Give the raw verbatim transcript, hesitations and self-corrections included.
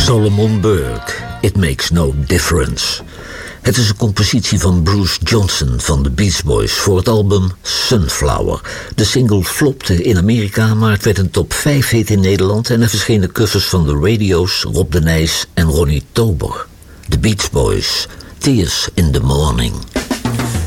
Solomon Burke, It Makes No Difference. Het is een compositie van Bruce Johnson van de Beach Boys voor het album Sunflower. De single flopte in Amerika, maar het werd een top vijf hit in Nederland en er verschenen covers van de Radio's, Rob de Nijs en Ronnie Tober. De Beach Boys, Tears in the Morning.